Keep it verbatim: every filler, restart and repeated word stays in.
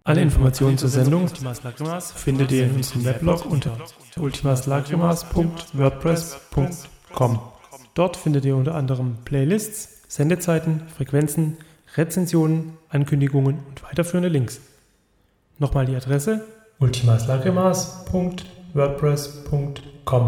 Alle Informationen zur Sendung Ultimas Lacrimas findet ihr in unserem Weblog unter ultimas lacrimas punkt wordpress punkt com. Dort findet ihr unter anderem Playlists, Sendezeiten, Frequenzen, Rezensionen, Ankündigungen und weiterführende Links. Nochmal die Adresse ultimas lacrimas punkt wordpress punkt com.